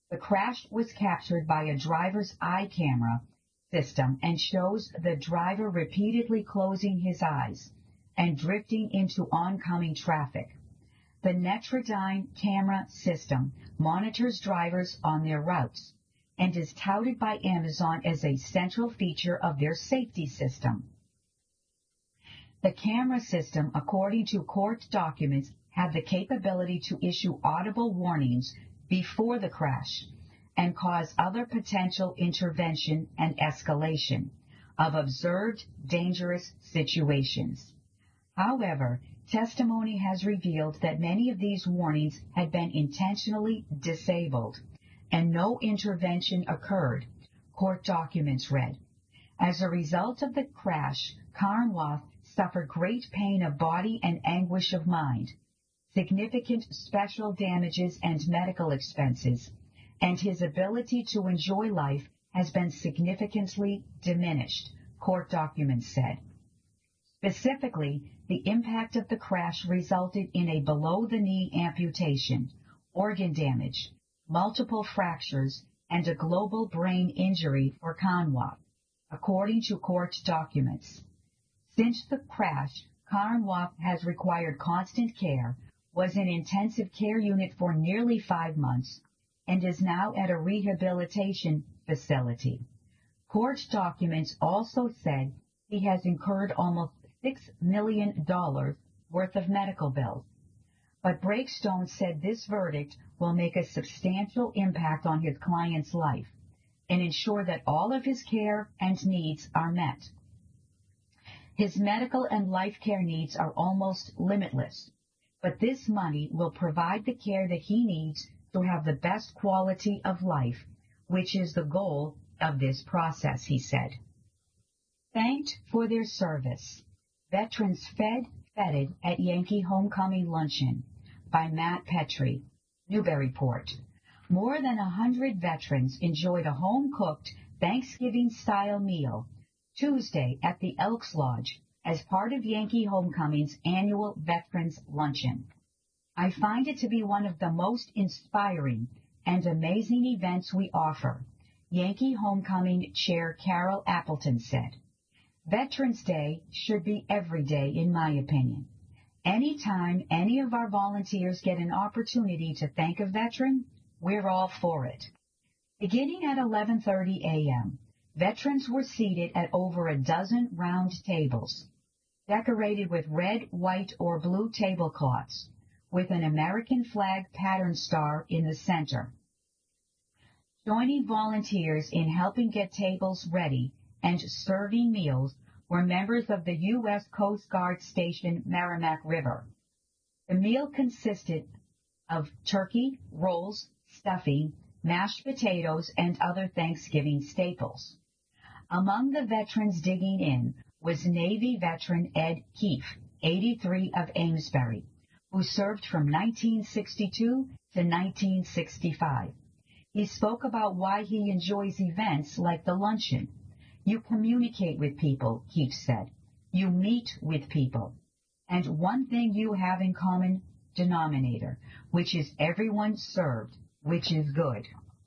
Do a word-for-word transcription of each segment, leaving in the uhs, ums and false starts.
The crash was captured by a driver's eye camera system and shows the driver repeatedly closing his eyes and drifting into oncoming traffic. The Netrodyne camera system monitors drivers on their routes and is touted by Amazon as a central feature of their safety system. The camera system, according to court documents, had the capability to issue audible warnings before the crash and cause other potential intervention and escalation of observed dangerous situations. However, testimony has revealed that many of these warnings had been intentionally disabled and no intervention occurred, court documents read. As a result of the crash, Carnwath suffered great pain of body and anguish of mind, significant special damages and medical expenses, and his ability to enjoy life has been significantly diminished, court documents said. Specifically, the impact of the crash resulted in a below-the-knee amputation, organ damage, multiple fractures, and a global brain injury for Carnwath, according to court documents. Since the crash, Carnwath has required constant care, was in intensive care unit for nearly five months, and is now at a rehabilitation facility. Court documents also said he has incurred almost six million dollars worth of medical bills. But Breakstone said this verdict will make a substantial impact on his client's life and ensure that all of his care and needs are met. His medical and life care needs are almost limitless, but this money will provide the care that he needs to have the best quality of life, which is the goal of this process, he said. Thanked for their service. Veterans fed, feted at Yankee Homecoming Luncheon by Matt Petrie, Newburyport. More than a hundred veterans enjoyed a home-cooked Thanksgiving-style meal Tuesday at the Elks Lodge as part of Yankee Homecoming's annual Veterans Luncheon. I find it to be one of the most inspiring and amazing events we offer, Yankee Homecoming Chair Carol Appleton said. Veterans Day should be every day, in my opinion. Anytime any of our volunteers get an opportunity to thank a veteran, we're all for it. Beginning at eleven thirty a.m., veterans were seated at over a dozen round tables, decorated with red, white, or blue tablecloths, with an American flag pattern star in the center. Joining volunteers in helping get tables ready and serving meals were members of the U S Coast Guard Station Merrimack River. The meal consisted of turkey, rolls, stuffing, mashed potatoes, and other Thanksgiving staples. Among the veterans digging in was Navy veteran Ed Keefe, eighty-three, of Amesbury, who served from nineteen sixty-two to nineteen sixty-five. He spoke about why he enjoys events like the luncheon. You communicate with people, Keefe said. You meet with people. And one thing you have in common denominator, which is everyone served, which is good.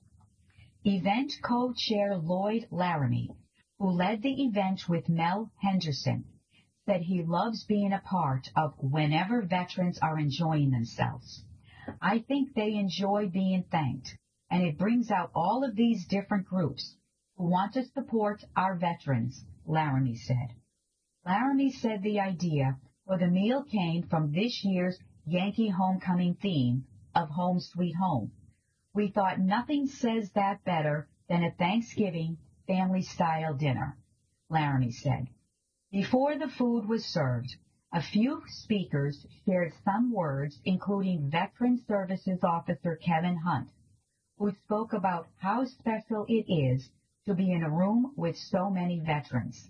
Event co-chair Lloyd Laramie, who led the event with Mel Henderson, said he loves being a part of whenever veterans are enjoying themselves. I think they enjoy being thanked, and it brings out all of these different groups who want to support our veterans, Laramie said. Laramie said the idea for the meal came from this year's Yankee Homecoming theme of Home Sweet Home. We thought nothing says that better than a Thanksgiving family-style dinner, Laramie said. Before the food was served, a few speakers shared some words, including Veteran Services Officer Kevin Hunt, who spoke about how special it is to be in a room with so many veterans.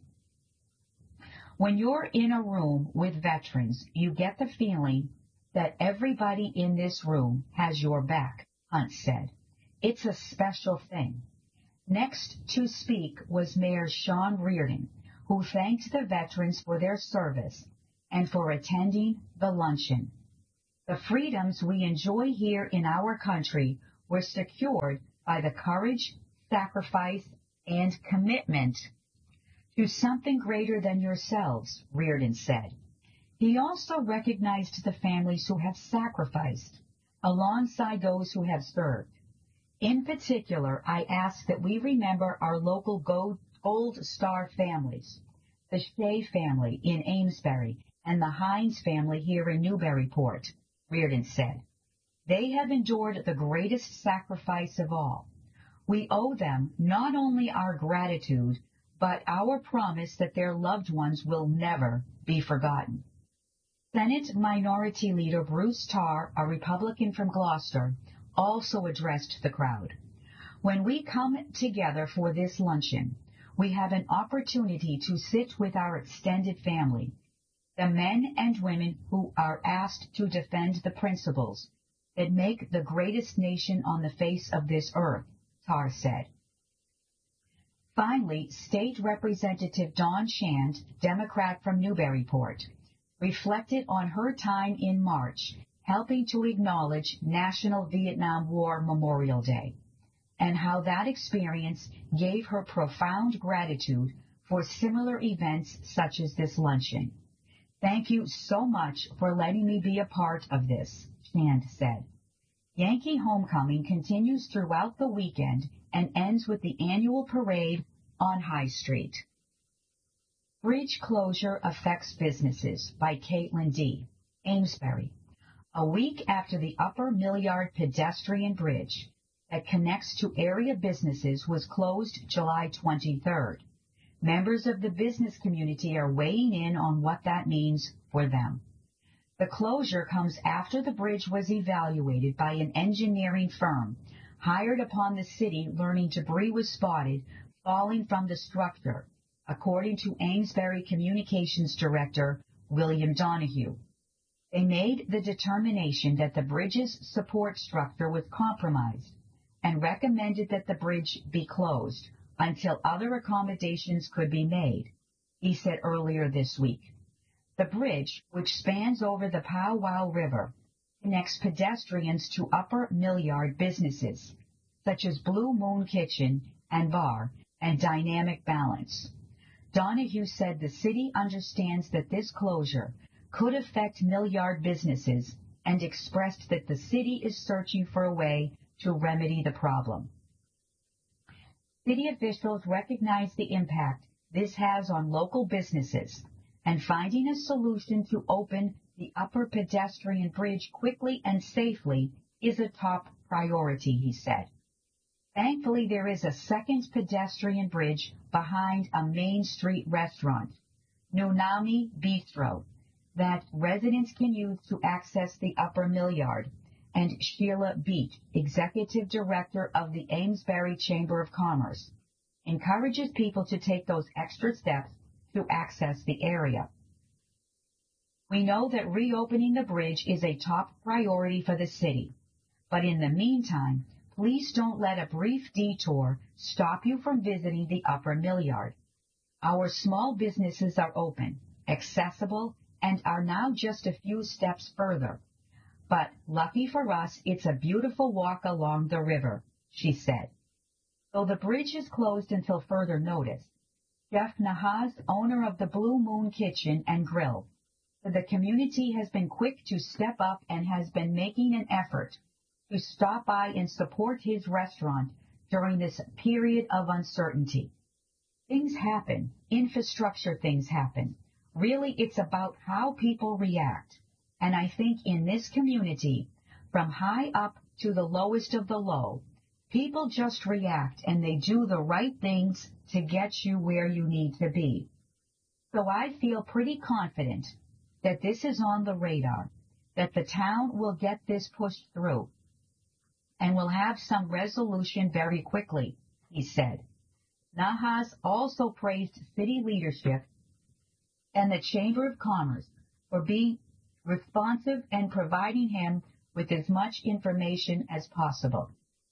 When you're in a room with veterans, you get the feeling that everybody in this room has your back, Hunt said. It's a special thing. Next to speak was Mayor Sean Reardon, who thanked the veterans for their service and for attending the luncheon. The freedoms we enjoy here in our country were secured by the courage, sacrifice, and commitment to something greater than yourselves, Reardon said. He also recognized the families who have sacrificed alongside those who have served. In particular, I ask that we remember our local Gold Star families, the Shea family in Amesbury and the Hines family here in Newburyport, Reardon said. They have endured the greatest sacrifice of all. We owe them not only our gratitude, but our promise that their loved ones will never be forgotten. Senate Minority Leader Bruce Tarr, a Republican from Gloucester, also addressed the crowd. When we come together for this luncheon, we have an opportunity to sit with our extended family, the men and women who are asked to defend the principles that make the greatest nation on the face of this earth, Tarr said. Finally, State Representative Dawn Shand, Democrat from Newburyport, reflected on her time in March helping to acknowledge National Vietnam War Memorial Day, and how that experience gave her profound gratitude for similar events such as this luncheon. Thank you so much for letting me be a part of this, Shand said. Yankee Homecoming continues throughout the weekend and ends with the annual parade on High Street. Bridge closure affects businesses by Caitlin D. Amesbury. A week after the Upper Millyard pedestrian bridge that connects to area businesses was closed July twenty-third, members of the business community are weighing in on what that means for them. The closure comes after the bridge was evaluated by an engineering firm hired upon the city learning debris was spotted falling from the structure, according to Amesbury Communications Director William Donahue. They made the determination that the bridge's support structure was compromised and recommended that the bridge be closed until other accommodations could be made, he said earlier this week. The bridge, which spans over the Pow Wow River, connects pedestrians to Upper Millyard businesses, such as Blue Moon Kitchen and Bar and Dynamic Balance. Donahue said the city understands that this closure could affect Millyard businesses and expressed that the city is searching for a way to remedy the problem. City officials recognize the impact this has on local businesses, and finding a solution to open the upper pedestrian bridge quickly and safely is a top priority, he said. Thankfully, there is a second pedestrian bridge behind a Main Street restaurant, Nunami Bistro, that residents can use to access the Upper Millyard, and Sheila Beat, Executive Director of the Amesbury Chamber of Commerce, encourages people to take those extra steps to access the area. We know that reopening the bridge is a top priority for the city, but in the meantime, please don't let a brief detour stop you from visiting the Upper Millyard. Our small businesses are open, accessible, and are now just a few steps further. But lucky for us, it's a beautiful walk along the river, she said. Though the bridge is closed until further notice, Jeff Nahas, owner of the Blue Moon Kitchen and Grill, said the community has been quick to step up and has been making an effort to stop by and support his restaurant during this period of uncertainty. Things happen. Infrastructure things happen. Really, it's about how people react. And I think in this community, from high up to the lowest of the low, people just react and they do the right things to get you where you need to be. So I feel pretty confident that this is on the radar, that the town will get this pushed through, and will have some resolution very quickly, he said. Nahas also praised city leadership and the Chamber of Commerce for being responsive and providing him with as much information as possible.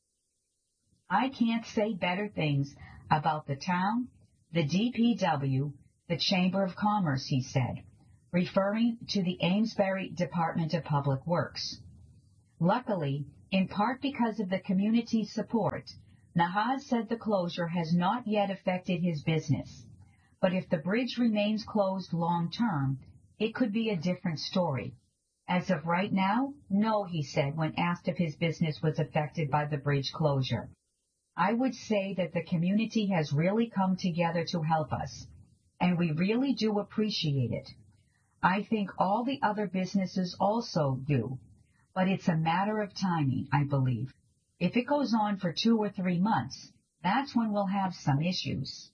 I can't say better things about the town, the D P W, the Chamber of Commerce, he said, referring to the Amesbury Department of Public Works. Luckily, In part because of the community's support, Nahaz said the closure has not yet affected his business. But if the bridge remains closed long term, it could be a different story. As of right now, no, he said when asked if his business was affected by the bridge closure. I would say that the community has really come together to help us, and we really do appreciate it. I think all the other businesses also do, but it's a matter of timing, I believe. If it goes on for two or three months, that's when we'll have some issues.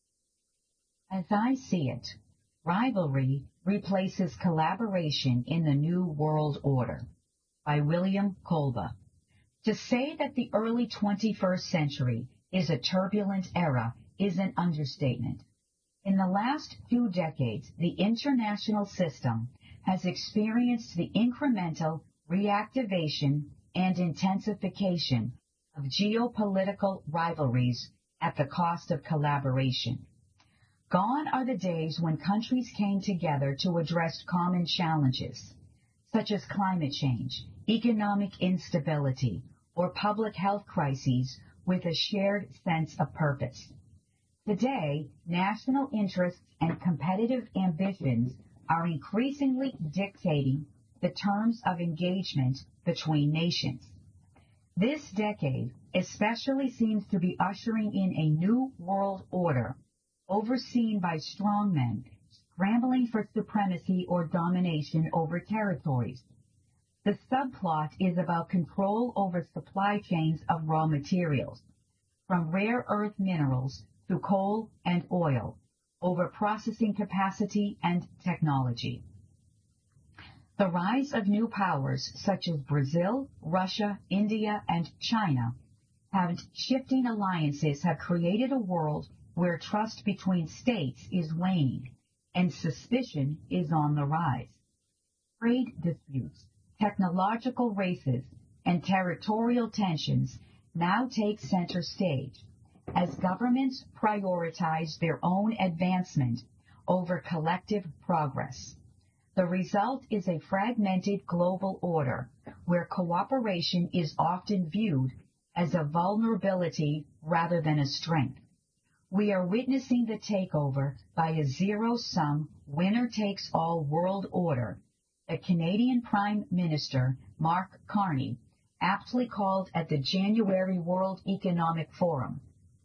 As I see it, rivalry replaces collaboration in the New World Order by William Kolbe. To say that the early twenty-first century is a turbulent era is an understatement. In the last few decades, the international system has experienced the incremental reactivation and intensification of geopolitical rivalries at the cost of collaboration. Gone are the days when countries came together to address common challenges, such as climate change, economic instability, or public health crises with a shared sense of purpose. Today, national interests and competitive ambitions are increasingly dictating the terms of engagement between nations. This decade especially seems to be ushering in a new world order overseen by strongmen scrambling for supremacy or domination over territories. The subplot is about control over supply chains of raw materials, from rare earth minerals to coal and oil, over processing capacity and technology. The rise of new powers such as Brazil, Russia, India, and China have shifting alliances have created a world where trust between states is waning and suspicion is on the rise. Trade disputes, technological races, and territorial tensions now take center stage as governments prioritize their own advancement over collective progress. The result is a fragmented global order where cooperation is often viewed as a vulnerability rather than a strength. We are witnessing the takeover by a zero-sum, winner-takes-all world order that Canadian Prime Minister Mark Carney aptly called at the January World Economic Forum.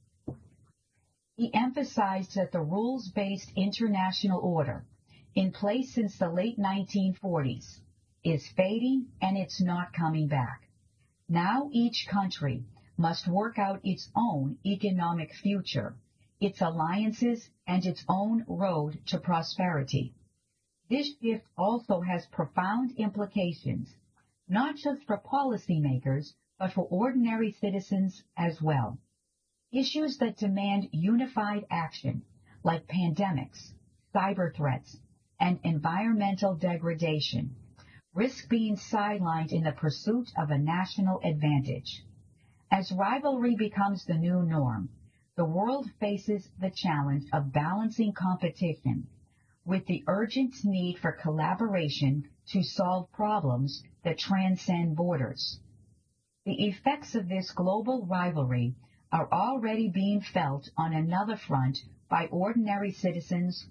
He emphasized that the rules-based international order, in place since the late nineteen forties, is fading and it's not coming back. Now each country must work out its own economic future, its alliances, and its own road to prosperity. This shift also has profound implications, not just for policymakers, but for ordinary citizens as well. Issues that demand unified action, like pandemics, cyber threats, and environmental degradation, risk being sidelined in the pursuit of a national advantage. As rivalry becomes the new norm, the world faces the challenge of balancing competition with the urgent need for collaboration to solve problems that transcend borders. The effects of this global rivalry are already being felt on another front by ordinary citizens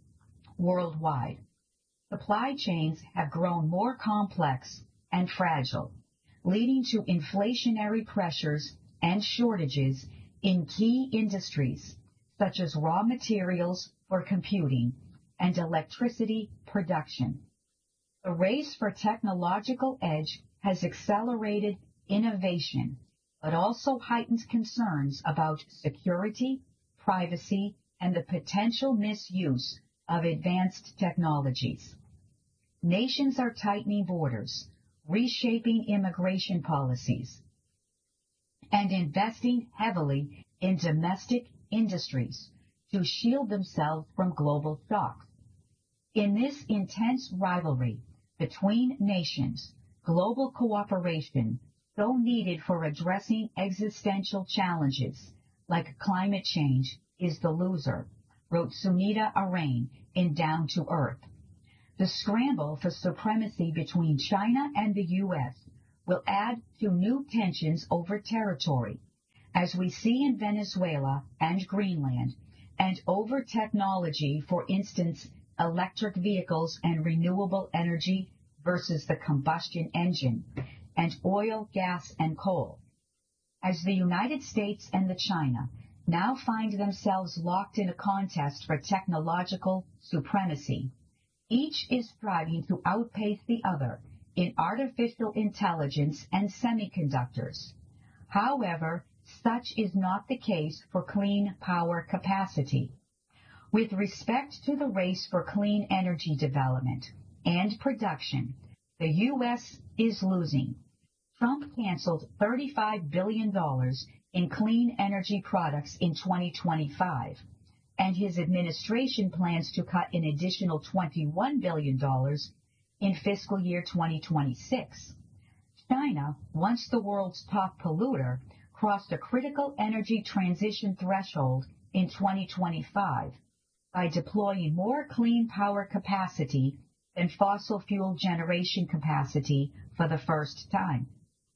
worldwide. Supply chains have grown more complex and fragile, leading to inflationary pressures and shortages in key industries such as raw materials for computing and electricity production. The race for technological edge has accelerated innovation, but also heightened concerns about security, privacy, and the potential misuse of advanced technologies. Nations are tightening borders, reshaping immigration policies, and investing heavily in domestic industries to shield themselves from global shocks. In this intense rivalry between nations, global cooperation, so needed for addressing existential challenges like climate change, is the loser, wrote Sunita Arain in Down to Earth. The scramble for supremacy between China and the U S will add to new tensions over territory, as we see in Venezuela and Greenland, and over technology, for instance, electric vehicles and renewable energy versus the combustion engine, and oil, gas, and coal. As the United States and the China now find themselves locked in a contest for technological supremacy, each is striving to outpace the other in artificial intelligence and semiconductors. However, such is not the case for clean power capacity. With respect to the race for clean energy development and production, the U S is losing. Trump canceled thirty-five billion dollars in clean energy products in twenty twenty-five, and his administration plans to cut an additional twenty-one billion dollars in fiscal year twenty twenty-six. China, once the world's top polluter, crossed a critical energy transition threshold in twenty twenty-five by deploying more clean power capacity than fossil fuel generation capacity for the first time.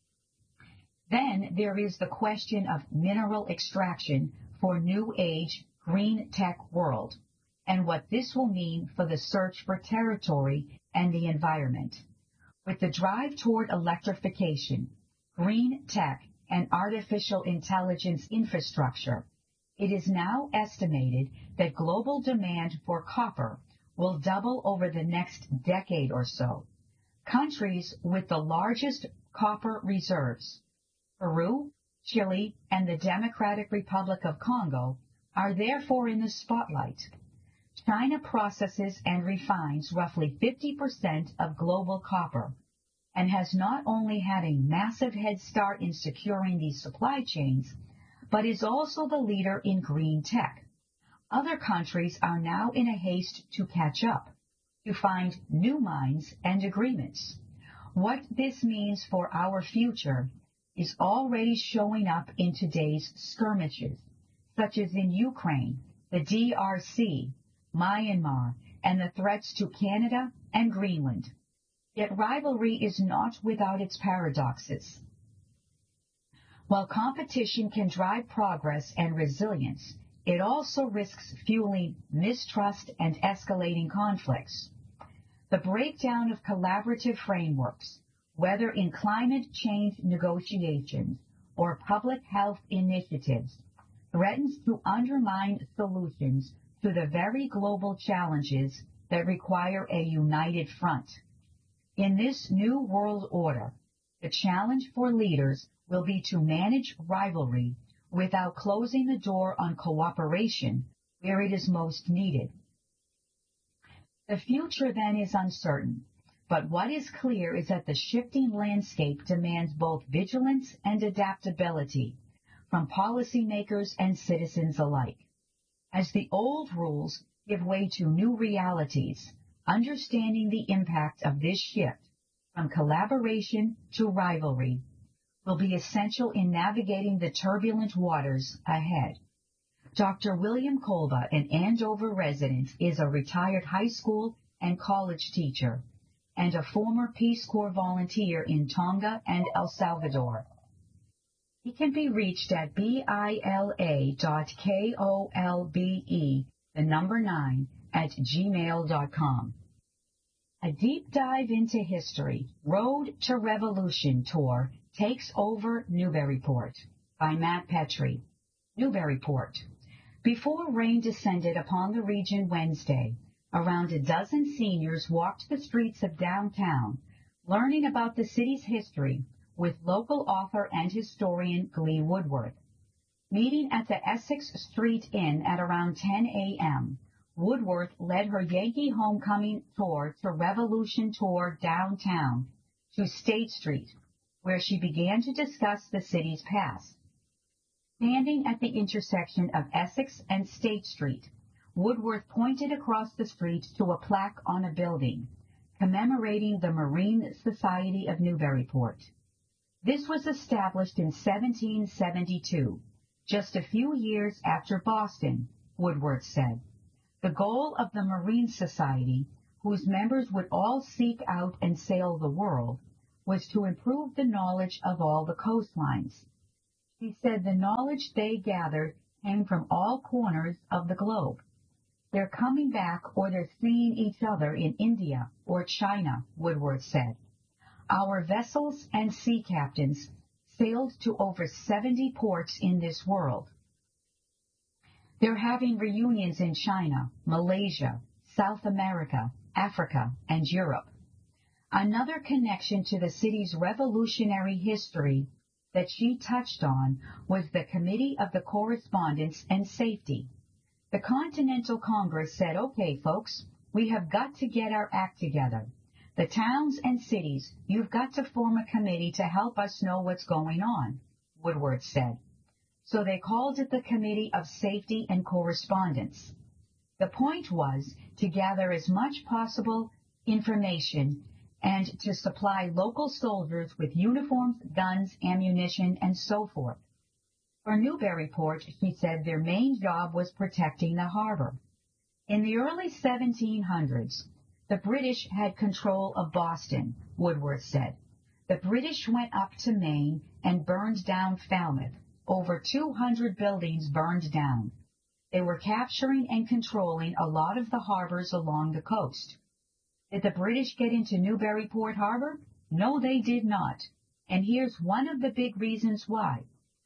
Then there is the question of mineral extraction for new age green tech world, and what this will mean for the search for territory and the environment. With the drive toward electrification, green tech, and artificial intelligence infrastructure, it is now estimated that global demand for copper will double over the next decade or so. Countries with the largest copper reserves, Peru, Chile, and the Democratic Republic of Congo, are therefore in the spotlight. China processes and refines roughly fifty percent of global copper and has not only had a massive head start in securing these supply chains, but is also the leader in green tech. Other countries are now in a haste to catch up, to find new mines and agreements. What this means for our future is already showing up in today's skirmishes, such as in Ukraine, the D R C, Myanmar, and the threats to Canada and Greenland. Yet rivalry is not without its paradoxes. While competition can drive progress and resilience, it also risks fueling mistrust and escalating conflicts. The breakdown of collaborative frameworks, whether in climate change negotiations or public health initiatives, threatens to undermine solutions to the very global challenges that require a united front. In this new world order, the challenge for leaders will be to manage rivalry without closing the door on cooperation where it is most needed. The future then is uncertain, but what is clear is that the shifting landscape demands both vigilance and adaptability from policymakers and citizens alike. As the old rules give way to new realities, understanding the impact of this shift from collaboration to rivalry will be essential in navigating the turbulent waters ahead. Doctor William Kolba, an Andover resident, is a retired high school and college teacher and a former Peace Corps volunteer in Tonga and El Salvador. He can be reached at bila dot kolbe, the number nine, at gmail dot com. A deep dive into history, Road to Revolution tour takes over Newburyport by Matt Petrie. Newburyport. Before rain descended upon the region Wednesday, around a dozen seniors walked the streets of downtown, learning about the city's history with local author and historian Glee Woodworth. Meeting at the Essex Street Inn at around ten a.m., Woodworth led her Yankee homecoming tour to Revolution Tour downtown to State Street, where she began to discuss the city's past. Standing at the intersection of Essex and State Street, Woodworth pointed across the street to a plaque on a building commemorating the Marine Society of Newburyport. This was established in seventeen seventy-two, just a few years after Boston, Woodworth said. The goal of the Marine Society, whose members would all seek out and sail the world, was to improve the knowledge of all the coastlines. She said the knowledge they gathered came from all corners of the globe. They're coming back or they're seeing each other in India or China, Woodward said. Our vessels and sea captains sailed to over seventy ports in this world. They're having reunions in China, Malaysia, South America, Africa, and Europe. Another connection to the city's revolutionary history that she touched on was the Committee of the Correspondence and Safety. The Continental Congress said, okay, folks, we have got to get our act together. The towns and cities, you've got to form a committee to help us know what's going on, Woodward said. So they called it the Committee of Safety and Correspondence. The point was to gather as much possible information and to supply local soldiers with uniforms, guns, ammunition, and so forth. For Newburyport, she said their main job was protecting the harbor. In the early seventeen hundreds, the British had control of Boston, Woodward said. The British went up to Maine and burned down Falmouth. Over two hundred buildings burned down. They were capturing and controlling a lot of the harbors along the coast. Did the British get into Newburyport Harbor? No, they did not. And here's one of the big reasons why.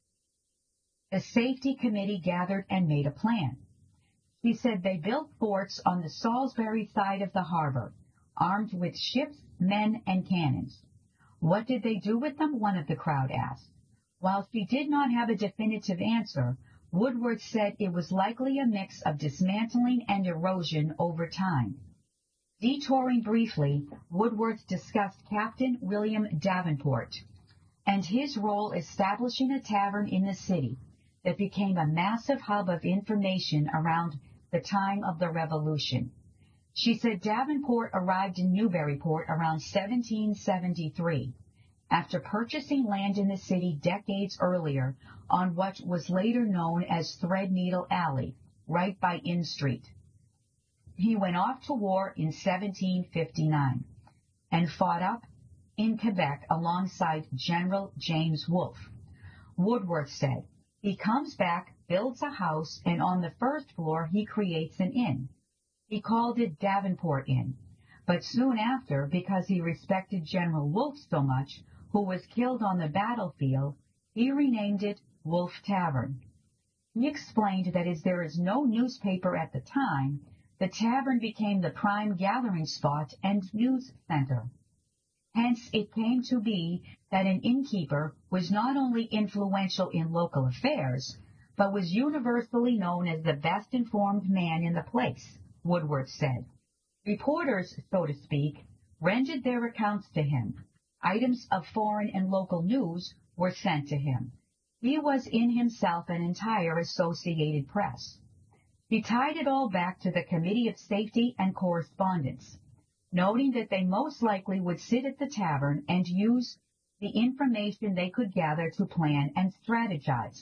The Safety Committee gathered and made a plan. She said they built forts on the Salisbury side of the harbor, armed with ships, men, and cannons. What did they do with them? One of the crowd asked. While she did not have a definitive answer, Woodward said it was likely a mix of dismantling and erosion over time. Detouring briefly, Woodward discussed Captain William Davenport and his role establishing a tavern in the city that became a massive hub of information around the time of the Revolution. She said Davenport arrived in Newburyport around seventeen seventy-three, after purchasing land in the city decades earlier on what was later known as Threadneedle Alley, right by Inn Street. He went off to war in seventeen fifty-nine and fought up in Quebec alongside General James Wolfe. Woodward said, he comes back, builds a house, and on the first floor he creates an inn. He called it Davenport Inn, but soon after, because he respected General Wolfe so much, who was killed on the battlefield, he renamed it Wolfe Tavern. He explained that as there is no newspaper at the time, the tavern became the prime gathering spot and news center. Hence, it came to be that an innkeeper was not only influential in local affairs, but was universally known as the best-informed man in the place, Woodward said. Reporters, so to speak, rendered their accounts to him. Items of foreign and local news were sent to him. He was in himself an entire Associated Press. He tied it all back to the Committee of Safety and Correspondence, noting that they most likely would sit at the tavern and use the information they could gather to plan and strategize.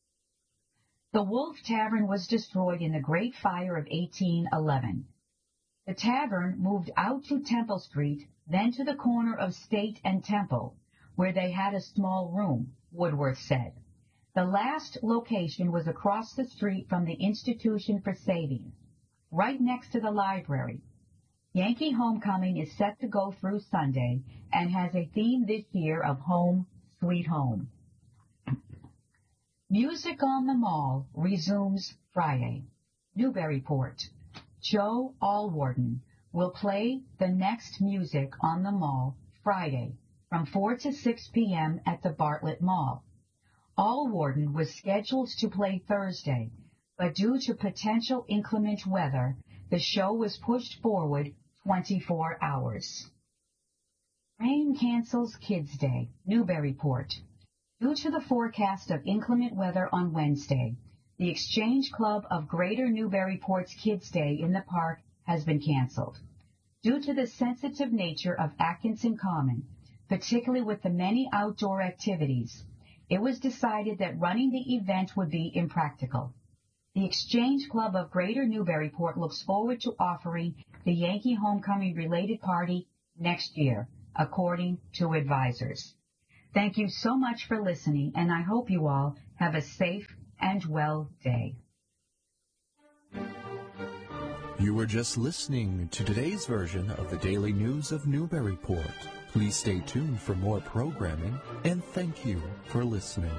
The Wolfe Tavern was destroyed in the Great Fire of eighteen eleven. The tavern moved out to Temple Street, then to the corner of State and Temple, where they had a small room, Woodward said. The last location was across the street from the Institution for Savings, right next to the library. Yankee Homecoming is set to go through Sunday and has a theme this year of Home, Sweet Home. Music on the Mall resumes Friday. Newburyport. Joe Allwarden will play the next music on the Mall Friday from four to six p.m. at the Bartlett Mall. Allwarden was scheduled to play Thursday, but due to potential inclement weather, the show was pushed forward twenty-four hours. Rain cancels Kids Day, Newburyport. Due to the forecast of inclement weather on Wednesday, the Exchange Club of Greater Newburyport's Kids Day in the park has been canceled. Due to the sensitive nature of Atkinson Common, particularly with the many outdoor activities, it was decided that running the event would be impractical. The Exchange Club of Greater Newburyport looks forward to offering the Yankee Homecoming related party next year, according to advisors. Thank you so much for listening, and I hope you all have a safe and well day. You were just listening to today's version of the Daily News of Newburyport. Please stay tuned for more programming, and thank you for listening.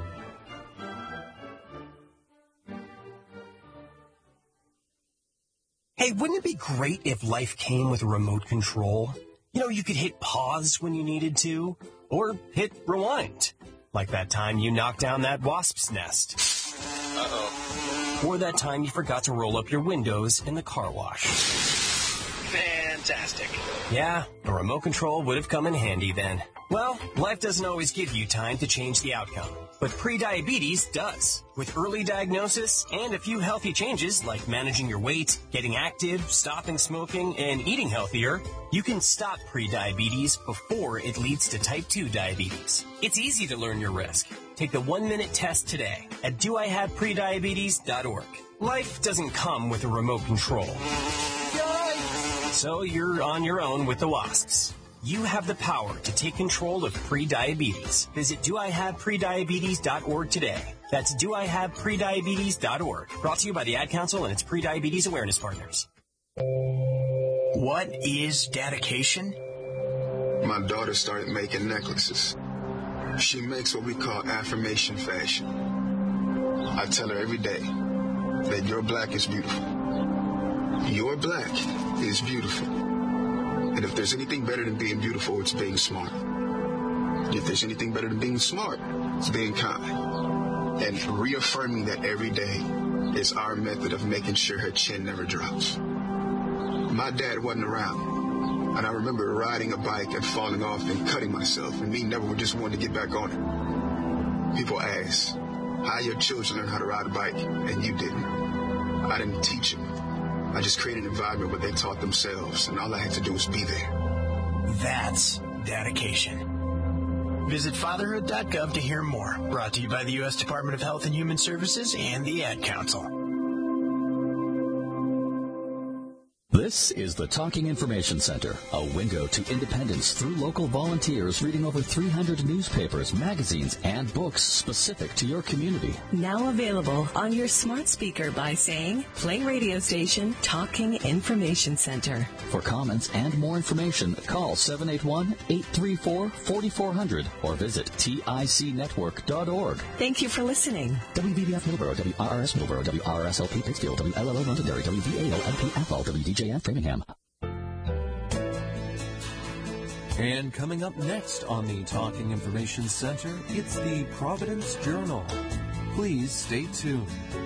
Hey, wouldn't it be great if life came with a remote control? You know, you could hit pause when you needed to, or hit rewind, like that time you knocked down that wasp's nest. Uh-oh. Or that time you forgot to roll up your windows in the car wash. Fantastic. Yeah, a remote control would have come in handy then. Well, life doesn't always give you time to change the outcome, but prediabetes does. With early diagnosis and a few healthy changes like managing your weight, getting active, stopping smoking, and eating healthier, you can stop prediabetes before it leads to type two diabetes. It's easy to learn your risk. Take the one-minute test today at do I have prediabetes dot org. Life doesn't come with a remote control. So you're on your own with the wasps. You have the power to take control of prediabetes. Visit do I have prediabetes dot org today. That's do I have prediabetes dot org. Brought to you by the Ad Council and its Prediabetes Awareness Partners. What is dedication? My daughter started making necklaces. She makes what we call affirmation fashion. I tell her every day that your black is beautiful. Your black is beautiful. And if there's anything better than being beautiful, it's being smart. If there's anything better than being smart, it's being kind. And reaffirming that every day is our method of making sure her chin never drops. My dad wasn't around, and I remember riding a bike and falling off and cutting myself, and me never just wanted to get back on it. People ask, how your children learn how to ride a bike, and you didn't. I didn't teach them. I just created an environment where they taught themselves, and all I had to do was be there. That's dedication. Visit fatherhood dot gov to hear more. Brought to you by the U S Department of Health and Human Services and the Ad Council. This is the Talking Information Center, a window to independence through local volunteers reading over three hundred newspapers, magazines, and books specific to your community. Now available on your smart speaker by saying, play radio station Talking Information Center. For comments and more information, call seven eight one, eight three four, four four zero zero or visit tic network dot org. Thank you for listening. W B B F Middleborough, W R R S Middleborough, W R R S L P Pittsfield, W L L O Londonderry, W V A O M P Athol, W D J F Framingham. And coming up next on the Talking Information Center, it's the Providence Journal. Please stay tuned.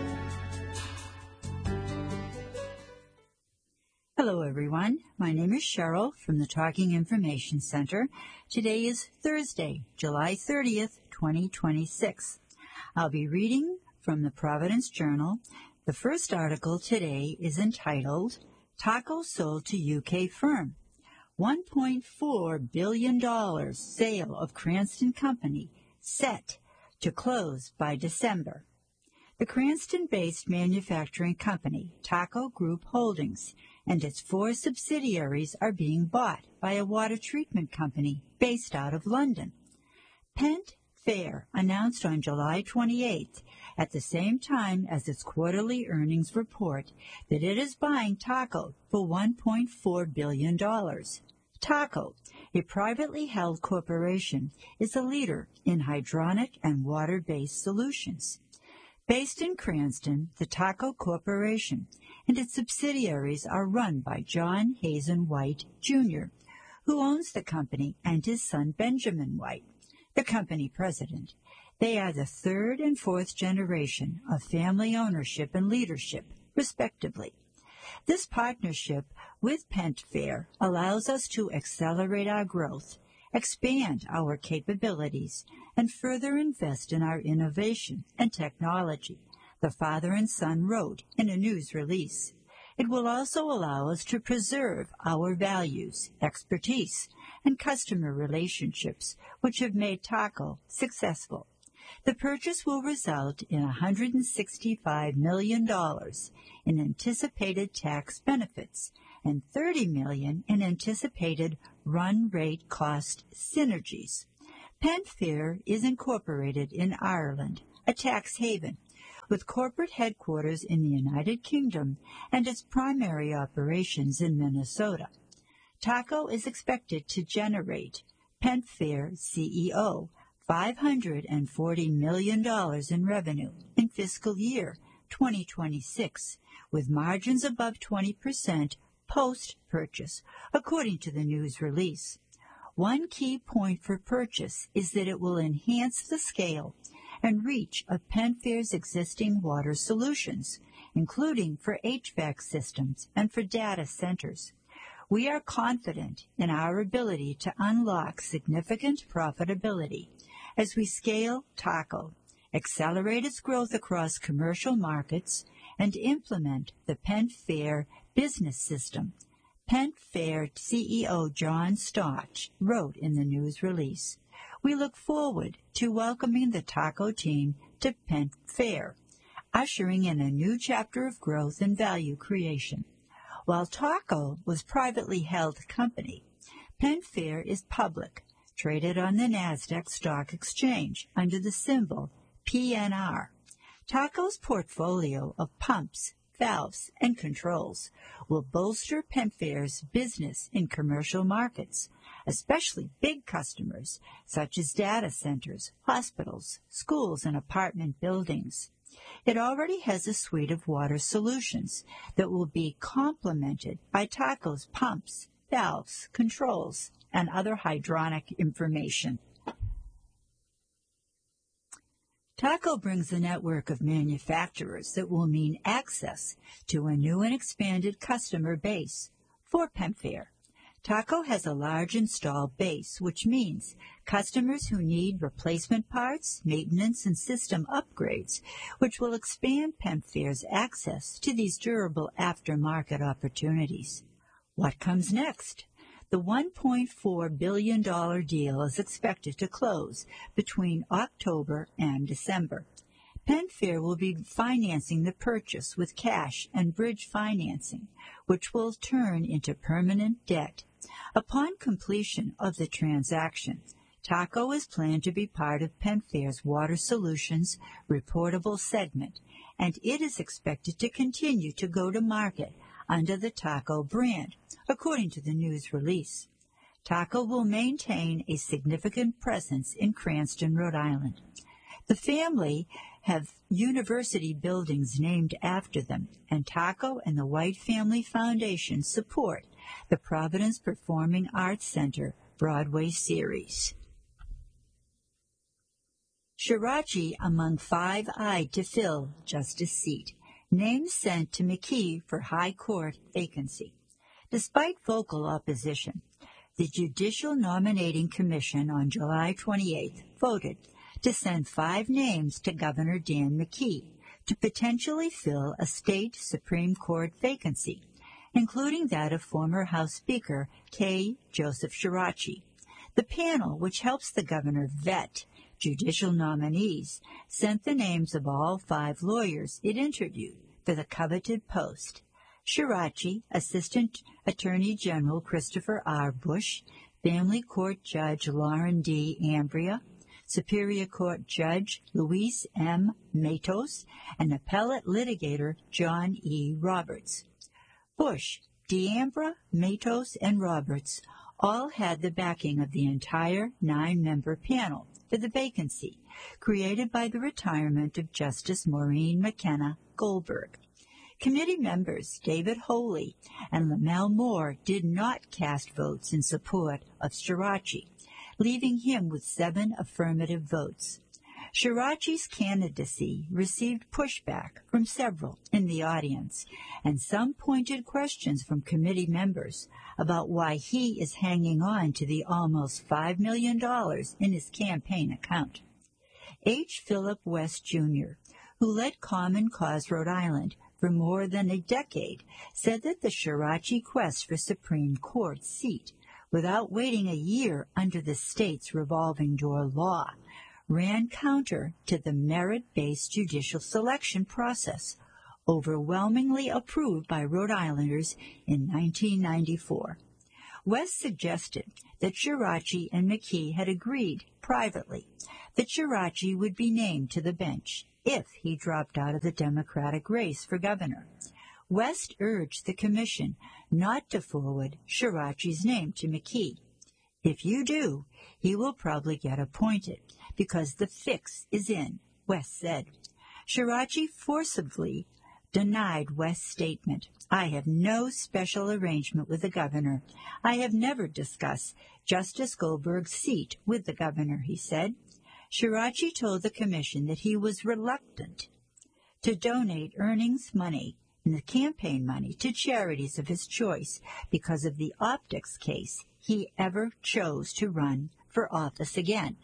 Hello, everyone. My name is Cheryl from the Talking Information Center. Today is Thursday, July thirtieth, twenty twenty-six. I'll be reading from the Providence Journal. The first article today is entitled, Taco Sold to U K Firm. one point four billion dollars sale of Cranston Company set to close by December. The Cranston-based manufacturing company, Taco Group Holdings, and its four subsidiaries are being bought by a water treatment company based out of London. Pent Fair announced on July twenty-eighth, at the same time as its quarterly earnings report, that it is buying Taco for one point four billion dollars. Taco, a privately held corporation, is a leader in hydronic and water-based solutions. Based in Cranston, the Taco Corporation and its subsidiaries are run by John Hazen White, Junior, who owns the company, and his son Benjamin White, the company president. They are the third and fourth generation of family ownership and leadership, respectively. This partnership with Pent Fair allows us to accelerate our growth, expand our capabilities, and further invest in our innovation and technology, the father and son wrote in a news release. It will also allow us to preserve our values, expertise, and customer relationships, which have made Taco successful. The purchase will result in one hundred sixty-five million dollars in anticipated tax benefits and thirty million dollars in anticipated run rate cost synergies. Pentair is incorporated in Ireland, a tax haven, with corporate headquarters in the United Kingdom and its primary operations in Minnesota. Taco is expected to generate, Pentair C E O, five hundred forty million dollars in revenue in fiscal year twenty twenty-six, with margins above twenty percent post-purchase, according to the news release. One key point for purchase is that it will enhance the scale and reach of Pentair's existing water solutions, including for H V A C systems and for data centers. We are confident in our ability to unlock significant profitability as we scale Taco, accelerate its growth across commercial markets, and implement the Pentair business system. Pentair C E O John Stotch wrote in the news release. We look forward to welcoming the Taco team to Pentair, ushering in a new chapter of growth and value creation. While Taco was privately held company, Pentair is public, traded on the Nasdaq Stock Exchange under the symbol P N R. Taco's portfolio of pumps, valves, and controls will bolster Pentair's business in commercial markets, especially big customers such as data centers, hospitals, schools, and apartment buildings. It already has a suite of water solutions that will be complemented by Taco's pumps, valves, controls, and other hydronic information. Taco brings a network of manufacturers that will mean access to a new and expanded customer base for Pentair. Taco has a large installed base, which means customers who need replacement parts, maintenance, and system upgrades, which will expand Pentair's access to these durable aftermarket opportunities. What comes next? The one point four billion dollars deal is expected to close between October and December. Pentair will be financing the purchase with cash and bridge financing, which will turn into permanent debt. Upon completion of the transaction, Taco is planned to be part of Pentair's Water Solutions reportable segment, and it is expected to continue to go to market under the Taco brand, according to the news release. Taco will maintain a significant presence in Cranston, Rhode Island. The family have university buildings named after them, and Taco and the White Family Foundation support the Providence Performing Arts Center Broadway series. Shirachi among five eyed to fill justice seat. Names sent to McKee for High Court vacancy. Despite vocal opposition, the Judicial Nominating Commission on July twenty-eighth voted to send five names to Governor Dan McKee to potentially fill a state Supreme Court vacancy, including that of former House Speaker K. Joseph Shirachi. The panel, which helps the governor vet judicial nominees, sent the names of all five lawyers it interviewed for the coveted post. Shirachi, Assistant Attorney General Christopher R. Bush, Family Court Judge Lauren D. Ambria, Superior Court Judge Luis M. Matos, and Appellate Litigator John E. Roberts. Bush, D'Ambra, Matos, and Roberts all had the backing of the entire nine-member panel for the vacancy created by the retirement of Justice Maureen McKenna Goldberg. Committee members David Holey and Lamel Moore did not cast votes in support of Shirachi, leaving him with seven affirmative votes. Shirachi's candidacy received pushback from several in the audience, and some pointed questions from committee members about why he is hanging on to the almost five million dollars in his campaign account. H. Philip West, Junior, who led Common Cause Rhode Island for more than a decade, said that the Shirachi quest for Supreme Court seat, without waiting a year under the state's revolving door law, ran counter to the merit-based judicial selection process, overwhelmingly approved by Rhode Islanders in nineteen ninety-four. West suggested that Shirachi and McKee had agreed privately that Shirachi would be named to the bench if he dropped out of the Democratic race for governor. West urged the commission not to forward Shirachi's name to McKee. If you do, he will probably get appointed because the fix is in, West said. Shirachi forcibly denied West's statement. I have no special arrangement with the governor. I have never discussed Justice Goldberg's seat with the governor, he said. Shirachi told the commission that he was reluctant to donate earnings money and the campaign money to charities of his choice because of the optics case he ever chose to run for office again.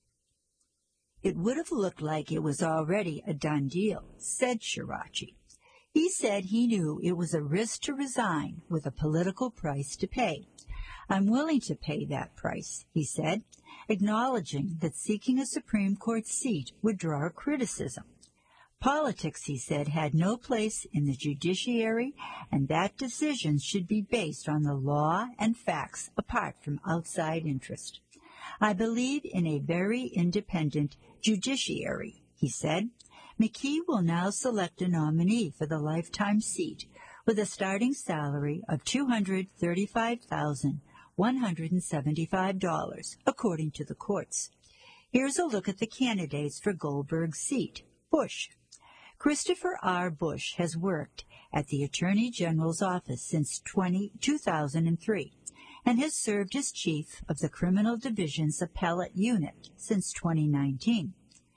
It would have looked like it was already a done deal, said Shirachi. He said he knew it was a risk to resign with a political price to pay. I'm willing to pay that price, he said, acknowledging that seeking a Supreme Court seat would draw criticism. Politics, he said, had no place in the judiciary, and that decisions should be based on the law and facts apart from outside interest. I believe in a very independent judiciary, he said. McKee will now select a nominee for the lifetime seat with a starting salary of two hundred thirty-five thousand one hundred seventy-five dollars, according to the courts. Here's a look at the candidates for Goldberg's seat. Bush. Christopher R. Bush has worked at the Attorney General's office since two thousand three and has served as chief of the Criminal Division's Appellate Unit since twenty nineteen.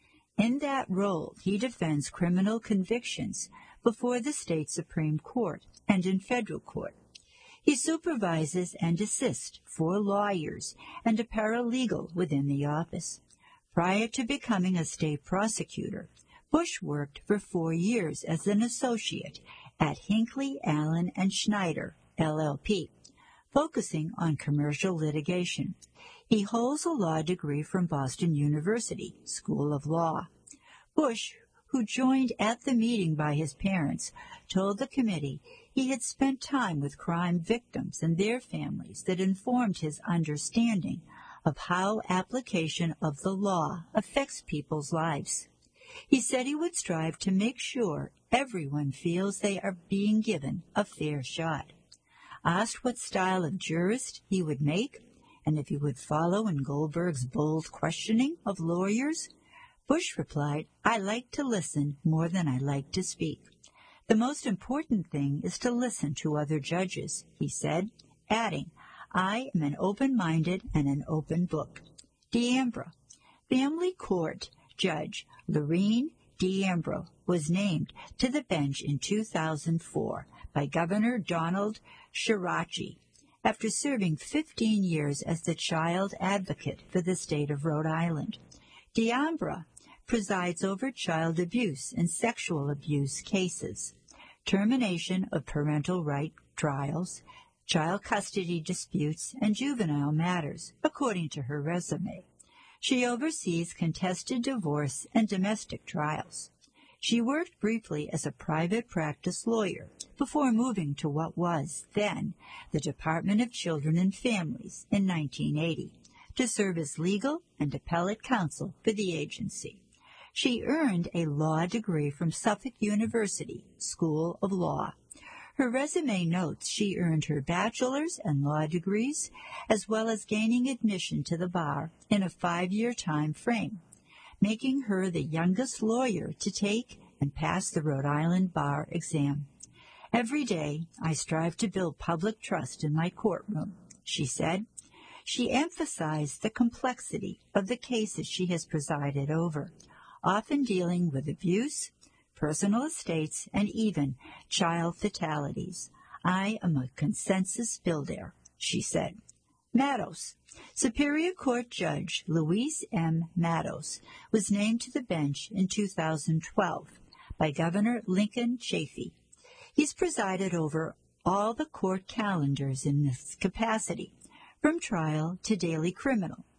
In that role, he defends criminal convictions before the state Supreme Court and in federal court. He supervises and assists four lawyers and a paralegal within the office. Prior to becoming a state prosecutor, Bush worked for four years as an associate at Hinckley, Allen and Schneider, L L P, focusing on commercial litigation. He holds a law degree from Boston University School of Law. Bush, who joined at the meeting by his parents, told the committee he had spent time with crime victims and their families that informed his understanding of how application of the law affects people's lives. He said he would strive to make sure everyone feels they are being given a fair shot. Asked what style of jurist he would make, and if he would follow in Goldberg's bold questioning of lawyers, Bush replied, I like to listen more than I like to speak. The most important thing is to listen to other judges, he said, adding, I am an open-minded and an open book. D'Ambra. Family Court Judge Lorene D'Ambra was named to the bench in two thousand four by Governor Donald Shirachi, after serving fifteen years as the child advocate for the state of Rhode Island. D'Ambra presides over child abuse and sexual abuse cases, termination of parental right trials, child custody disputes, and juvenile matters, according to her resume. She oversees contested divorce and domestic trials. She worked briefly as a private practice lawyer before moving to what was then the Department of Children and Families in nineteen eighty to serve as legal and appellate counsel for the agency. She earned a law degree from Suffolk University School of Law. Her resume notes she earned her bachelor's and law degrees, as well as gaining admission to the bar in a five-year time frame, making her the youngest lawyer to take and pass the Rhode Island bar exam. Every day, I strive to build public trust in my courtroom, she said. She emphasized the complexity of the cases she has presided over, often dealing with abuse, personal estates, and even child fatalities. I am a consensus builder, she said. Matos. Superior Court Judge Luis M. Matos was named to the bench in two thousand twelve by Governor Lincoln Chafee. He's presided over all the court calendars in this capacity, from trial to daily criminal,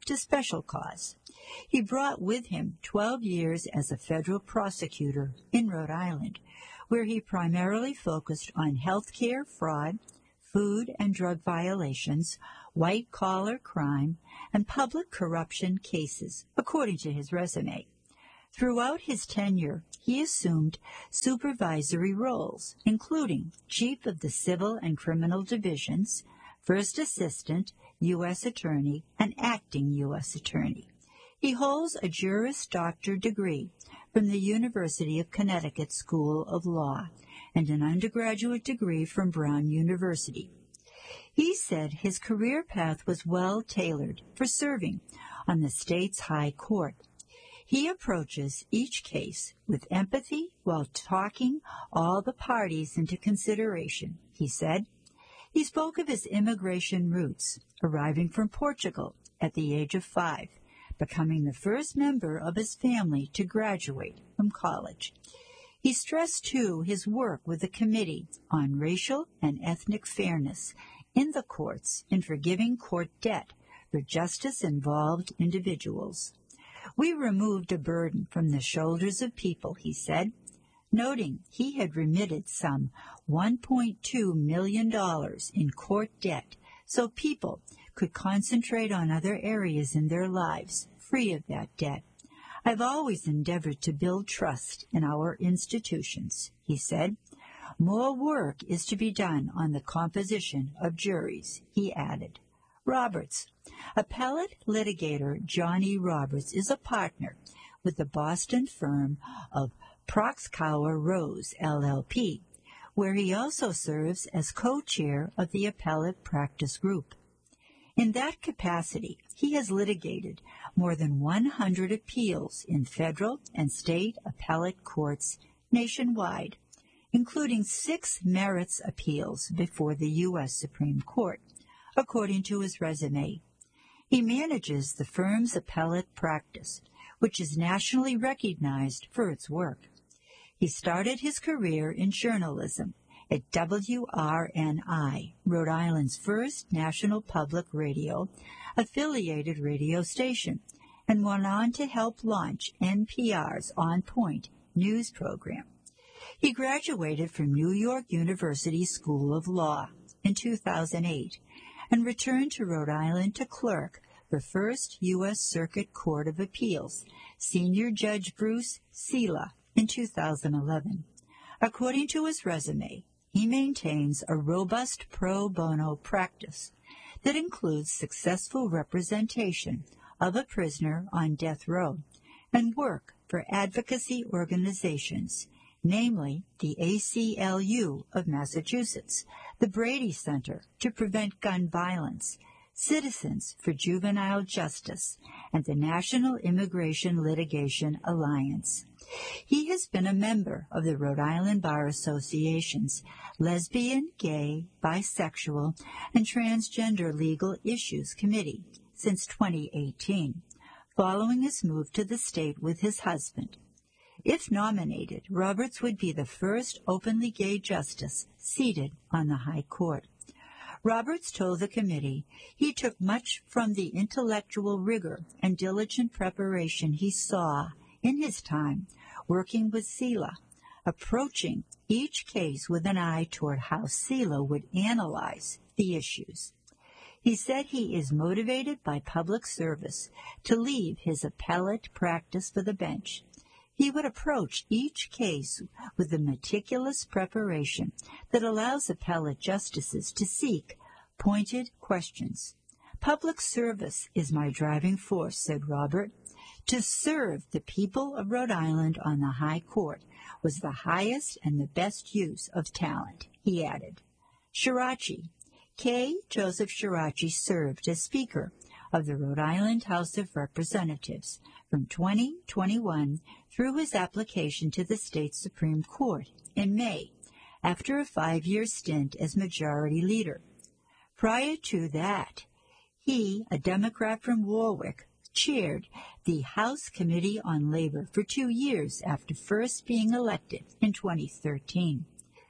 to special cause. He brought with him twelve years as a federal prosecutor in Rhode Island, where he primarily focused on health care fraud, food and drug violations, white-collar crime, and public corruption cases, according to his resume. Throughout his tenure, he assumed supervisory roles, including Chief of the Civil and Criminal Divisions, First Assistant, U S Attorney, and Acting U S Attorney. He holds a Juris Doctor degree from the University of Connecticut School of Law and an undergraduate degree from Brown University. He said his career path was well tailored for serving on the state's high court. He approaches each case with empathy while talking all the parties into consideration, he said. He spoke of his immigration roots, arriving from Portugal at the age of five, becoming the first member of his family to graduate from college. He stressed, too, his work with the Committee on Racial and Ethnic Fairness in the courts in forgiving court debt for justice-involved individuals. We removed a burden from the shoulders of people, he said, noting he had remitted some one point two million dollars in court debt so people could concentrate on other areas in their lives free of that debt. I've always endeavored to build trust in our institutions, he said. More work is to be done on the composition of juries, he added. Roberts. Appellate litigator Johnny Roberts is a partner with the Boston firm of Proxkauer Rose, L L P, where he also serves as co-chair of the Appellate Practice Group. In that capacity, he has litigated more than one hundred appeals in federal and state appellate courts nationwide, including six merits appeals before the U S Supreme Court, according to his resume. He manages the firm's appellate practice, which is nationally recognized for its work. He started his career in journalism at W R N I, Rhode Island's first national public radio affiliated radio station, and went on to help launch N P R's On Point news program. He graduated from New York University School of Law in two thousand eight and returned to Rhode Island to clerk for First U S Circuit Court of Appeals, Senior Judge Bruce Sela, in two thousand eleven. According to his resume, he maintains a robust pro bono practice that includes successful representation of a prisoner on death row and work for advocacy organizations, namely the A C L U of Massachusetts, the Brady Center to Prevent Gun Violence, Citizens for Juvenile Justice, and the National Immigration Litigation Alliance. He has been a member of the Rhode Island Bar Association's Lesbian, Gay, Bisexual, and Transgender Legal Issues Committee since twenty eighteen, following his move to the state with his husband. If nominated, Roberts would be the first openly gay justice seated on the High Court. Roberts told the committee he took much from the intellectual rigor and diligent preparation he saw in his time working with Sela, approaching each case with an eye toward how Sela would analyze the issues. He said he is motivated by public service to leave his appellate practice for the bench. He would approach each case with the meticulous preparation that allows appellate justices to seek pointed questions. Public service is my driving force, said Robert. To serve the people of Rhode Island on the High Court was the highest and the best use of talent, he added. Shirachi. K. Joseph Shirachi served as Speaker of the Rhode Island House of Representatives from twenty twenty-one through his application to the state Supreme Court in May, after a five-year stint as Majority Leader. Prior to that, he, a Democrat from Warwick, chaired the House Committee on Labor for two years after first being elected in twenty thirteen.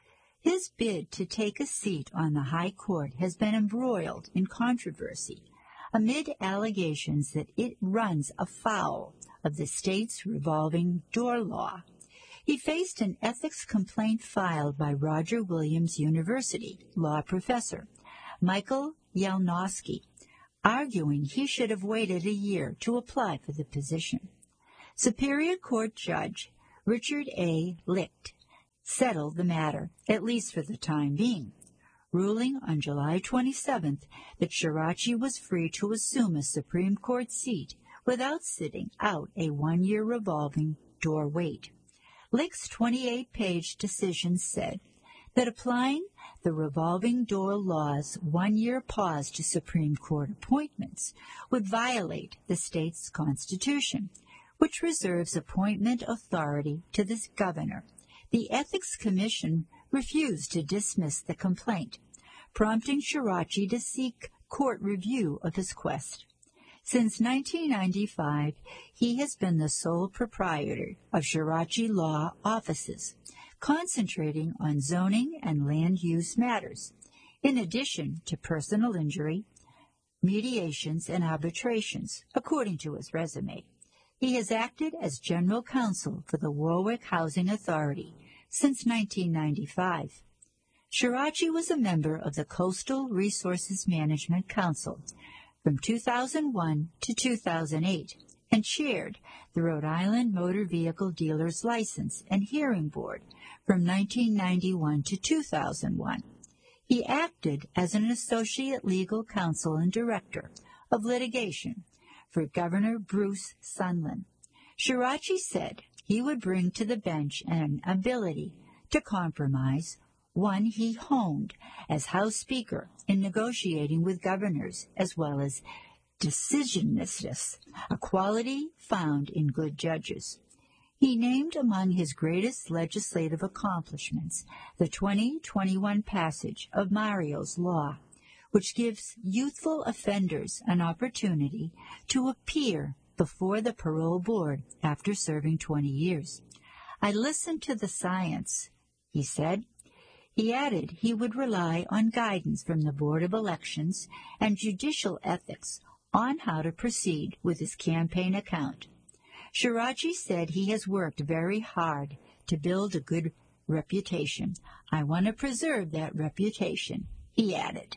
His bid to take a seat on the High Court has been embroiled in controversy, amid allegations that it runs afoul of the state's revolving door law. He faced an ethics complaint filed by Roger Williams University law professor Michael Yalnowski, arguing he should have waited a year to apply for the position. Superior Court Judge Richard A. Licht settled the matter, at least for the time being, ruling on July twenty-seventh that Shirachi was free to assume a Supreme Court seat without sitting out a one-year revolving door wait. Licht's twenty-eight page decision said that applying the revolving door law's one-year pause to Supreme Court appointments would violate the state's constitution, which reserves appointment authority to the governor. The Ethics Commission refused to dismiss the complaint, prompting Shirachi to seek court review of his quest. Since nineteen ninety-five, he has been the sole proprietor of Shirachi Law offices, concentrating on zoning and land use matters, in addition to personal injury, mediations, and arbitrations, according to his resume. He has acted as general counsel for the Warwick Housing Authority since nineteen ninety-five. Shirachi was a member of the Coastal Resources Management Council from two thousand one to two thousand eight and chaired the Rhode Island Motor Vehicle Dealers License and Hearing Board from nineteen ninety-one to two thousand one. He acted as an associate legal counsel and director of litigation for Governor Bruce Sunland. Shirachi said he would bring to the bench an ability to compromise, one he honed as House Speaker in negotiating with governors, as well as decisiveness, a quality found in good judges. He named among his greatest legislative accomplishments the twenty twenty-one passage of Mario's Law, which gives youthful offenders an opportunity to appear before the parole board after serving twenty years. I listened to the science, he said. He added he would rely on guidance from the Board of Elections and judicial ethics on how to proceed with his campaign account. Shirachi said he has worked very hard to build a good reputation. I want to preserve that reputation, he added.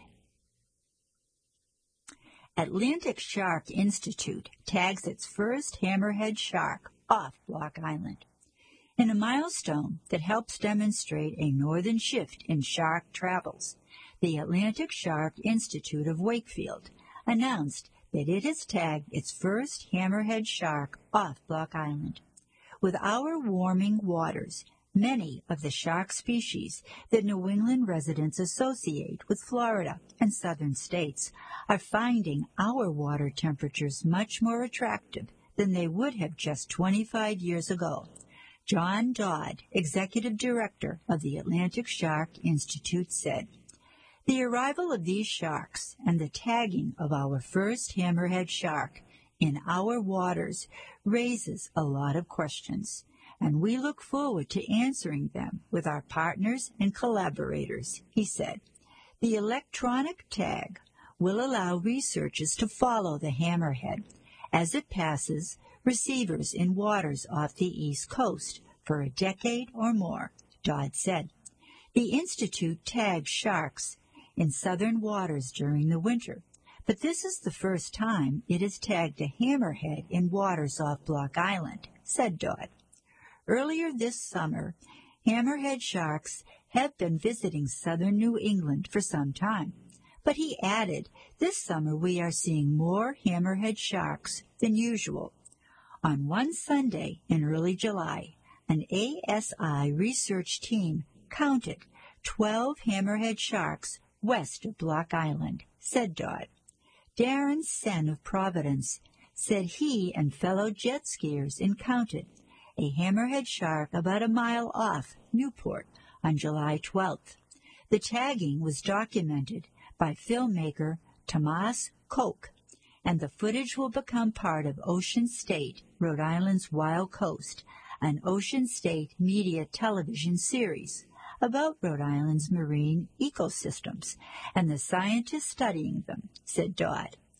Atlantic Shark Institute tags its first hammerhead shark off Block Island. In a milestone that helps demonstrate a northern shift in shark travels, the Atlantic Shark Institute of Wakefield announced that it has tagged its first hammerhead shark off Block Island. With our warming waters, many of the shark species that New England residents associate with Florida and southern states are finding our water temperatures much more attractive than they would have just twenty-five years ago. John Dodd, executive director of the Atlantic Shark Institute, said, "The arrival of these sharks and the tagging of our first hammerhead shark in our waters raises a lot of questions, and we look forward to answering them with our partners and collaborators," he said. The electronic tag will allow researchers to follow the hammerhead as it passes receivers in waters off the East Coast for a decade or more, Dodd said. The Institute tags sharks in southern waters during the winter, but this is the first time it has tagged a hammerhead in waters off Block Island, said Dodd. Earlier this summer, hammerhead sharks have been visiting southern New England for some time, but he added, this summer we are seeing more hammerhead sharks than usual. On one Sunday in early July, an A S I research team counted twelve hammerhead sharks west of Block Island, said Dodd. Darren Sen of Providence said he and fellow jet skiers encountered a hammerhead shark about a mile off Newport on July twelfth. The tagging was documented by filmmaker Tomas Koch, and the footage will become part of Ocean State, Rhode Island's Wild Coast, an Ocean State media television series about Rhode Island's marine ecosystems and the scientists studying them, said Dodd.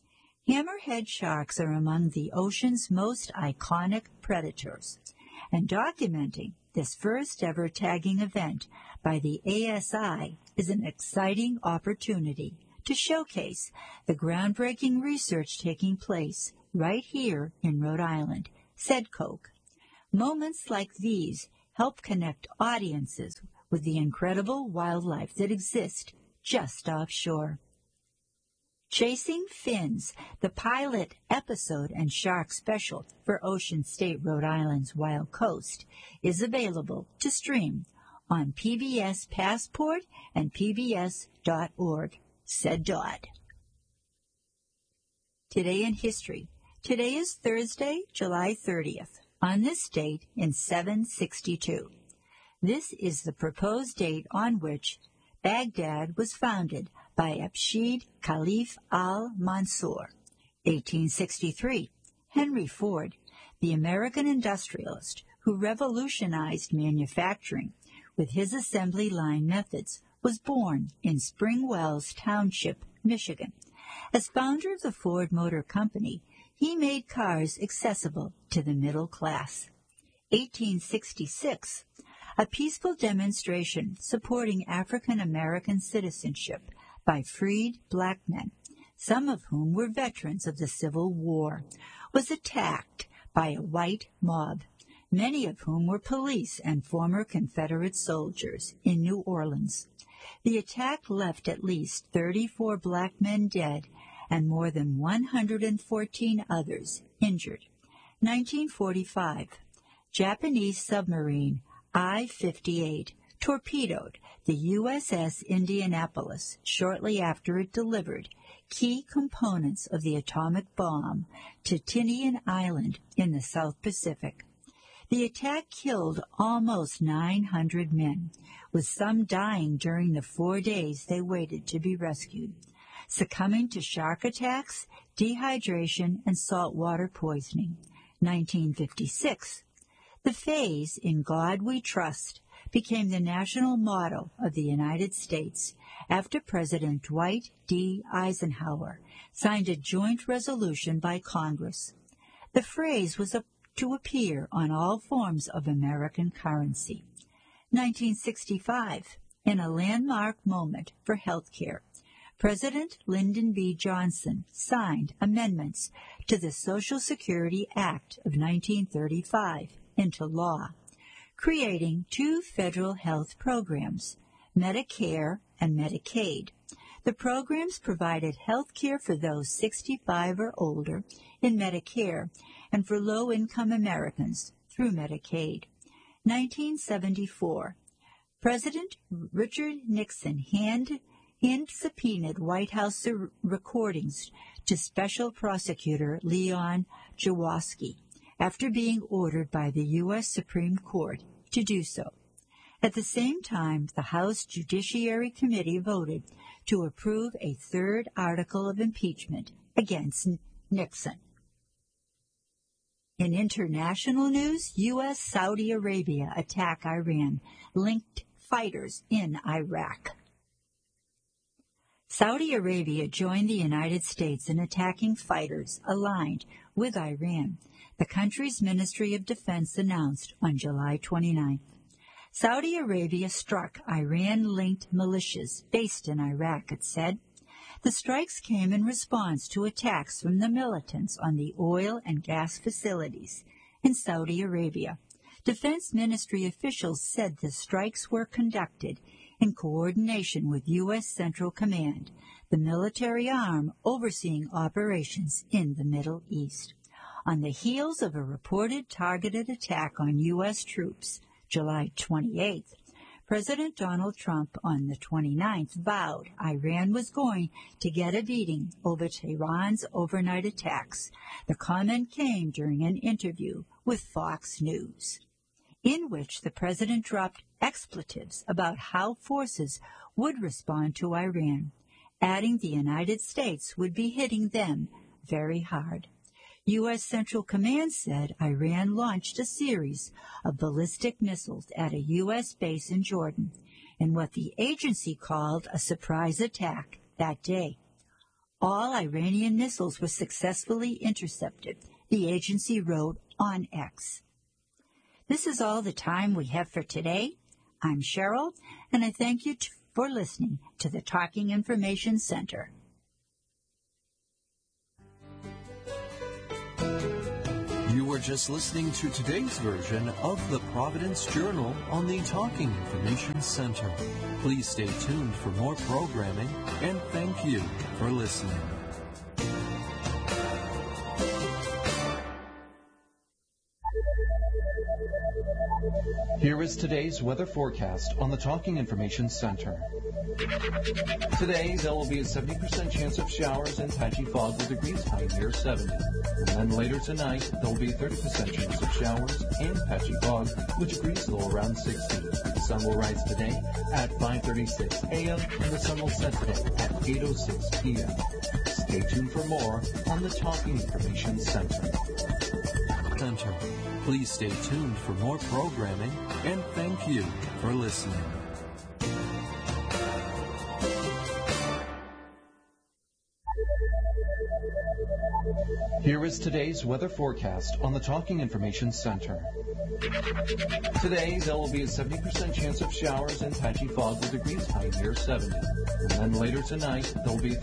Hammerhead sharks are among the ocean's most iconic predators, and documenting this first-ever tagging event by the A S I is an exciting opportunity to showcase the groundbreaking research taking place right here in Rhode Island, said Koch. Moments like these help connect audiences with the incredible wildlife that exists just offshore. Chasing Fins, the pilot episode and shark special for Ocean State, Rhode Island's Wild Coast, is available to stream on P B S Passport and P B S dot org, said Dodd. Today in history. Today is Thursday, July thirtieth. On this date in seven sixty-two. This is the proposed date on which Baghdad was founded by Abshid Khalif al-Mansur. eighteen sixty-three. Henry Ford, the American industrialist who revolutionized manufacturing with his assembly line methods, was born in Spring Wells Township, Michigan. As founder of the Ford Motor Company, he made cars accessible to the middle class. eighteen sixty-six. A peaceful demonstration supporting African American citizenship by freed black men, some of whom were veterans of the Civil War, was attacked by a white mob, many of whom were police and former Confederate soldiers in New Orleans. The attack left at least thirty-four black men dead and more than one hundred fourteen others injured. nineteen forty-five. Japanese submarine I fifty-eight torpedoed the U S S Indianapolis shortly after it delivered key components of the atomic bomb to Tinian Island in the South Pacific. The attack killed almost nine hundred men, with some dying during the four days they waited to be rescued, succumbing to shark attacks, dehydration, and saltwater poisoning. nineteen fifty-six. The phrase, "In God We Trust," became the national motto of the United States after President Dwight D. Eisenhower signed a joint resolution by Congress. The phrase was a, to appear on all forms of American currency. nineteen sixty-five. In a landmark moment for health care, President Lyndon B. Johnson signed amendments to the Social Security Act of nineteen thirty-five into law, creating two federal health programs, Medicare and Medicaid. The programs provided health care for those sixty-five or older in Medicare and for low-income Americans through Medicaid. nineteen seventy-four. President Richard Nixon hand, hand subpoenaed White House recordings to Special Prosecutor Leon Jaworski after being ordered by the U S Supreme Court to do so. At the same time, the House Judiciary Committee voted to approve a third article of impeachment against Nixon. In international news, U S Saudi Arabia attack Iran, linked fighters in Iraq. Saudi Arabia joined the United States in attacking fighters aligned with Iran, the country's Ministry of Defense announced on July twenty-ninth. Saudi Arabia struck Iran-linked militias based in Iraq, it said. The strikes came in response to attacks from the militants on the oil and gas facilities in Saudi Arabia. Defense Ministry officials said the strikes were conducted in coordination with U S Central Command, the military arm overseeing operations in the Middle East. On the heels of a reported targeted attack on U S troops, July twenty-eighth, President Donald Trump on the twenty-ninth vowed Iran was going to get a beating over Tehran's overnight attacks. The comment came during an interview with Fox News, in which the president dropped expletives about how forces would respond to Iran, adding the United States would be hitting them very hard. U S Central Command said Iran launched a series of ballistic missiles at a U S base in Jordan in what the agency called a surprise attack that day. All Iranian missiles were successfully intercepted, the agency wrote on X. This is all the time we have for today. I'm Cheryl, and I thank you t- for listening to the Talking Information Center. You were just listening to today's version of the Providence Journal on the Talking Information Center. Please stay tuned for more programming, and thank you for listening. Here is today's weather forecast on the Talking Information Center. Today, there will be a seventy percent chance of showers and patchy fog with degrees high near seventy. And then later tonight, there will be a thirty percent chance of showers and patchy fog with degrees low around sixty. The sun will rise today at five thirty-six a.m. and the sun will set today at eight oh six p.m. Stay tuned for more on the Talking Information Center. Center. Please stay tuned for more programming, and thank you for listening. Here is today's weather forecast on the Talking Information Center. Today, there will be a seventy percent chance of showers and patchy fog with degrees high near seventy. And then later tonight, there will be